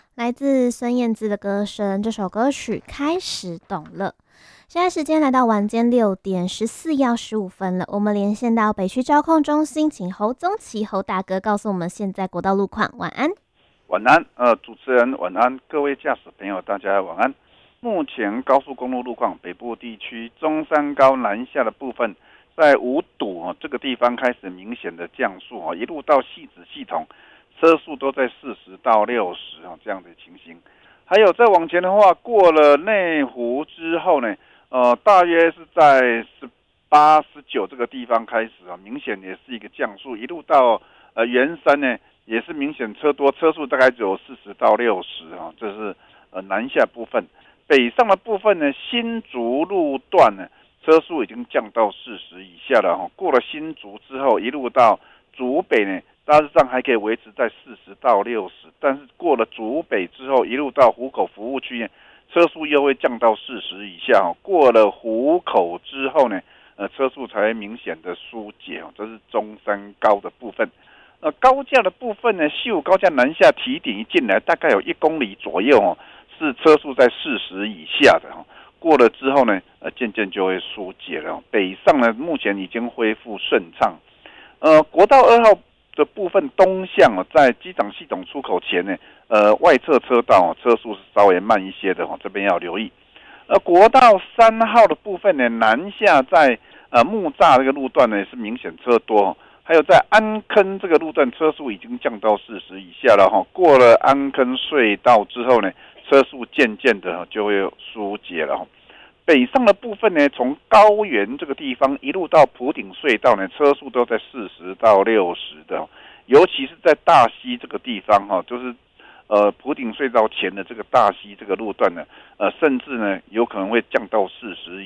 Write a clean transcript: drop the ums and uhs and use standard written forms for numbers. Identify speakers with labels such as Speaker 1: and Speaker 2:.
Speaker 1: 来自孙燕姿的歌声，这首歌曲开始懂了。现在时间来到晚间6点14要15分了，我们连线到北区交控中心，请侯宗奇侯大哥告诉我们现在国道路况。晚安。
Speaker 2: 晚安，主持人晚安，各位驾驶朋友大家晚安。目前高速公路路况，北部地区中山高南下的部分，在五堵这个地方开始明显的降速一路到汐止系统，车速都在40到60这样的情形。还有再往前的话，过了内湖之后呢，大约是在18、19这个地方开始明显也是一个降速，一路到圆山呢。也是明显车多，车速大概只有40到60这是南下部分。北上的部分呢，新竹路段呢，车速已经降到40以下了过了新竹之后，一路到竹北呢，大致上还可以维持在40到60，但是过了竹北之后，一路到湖口服务区呢，车速又会降到40以下过了湖口之后呢，车速才明显的疏解这是中山高的部分。高架的部分呢，西武高架南下提顶一进来，大概有1公里左右是车速在40以下的过了之后呢，渐渐就会疏解了北上呢，目前已经恢复顺畅。国道2号的部分东向在机场系统出口前呢，外侧车道车速是稍微慢一些的这边要留意。国道3号的部分呢，南下在木栅这个路段呢是明显车多还有在安坑这个路段，车速已经降到40以下了过了安坑隧道之后呢，车速渐渐的就会疏解了北上的部分呢，从高原这个地方一路到埔顶隧道呢，车速都在40到60的尤其是在大溪这个地方就是埔顶隧道前的这个大溪这个路段呢，甚至呢有可能会降到40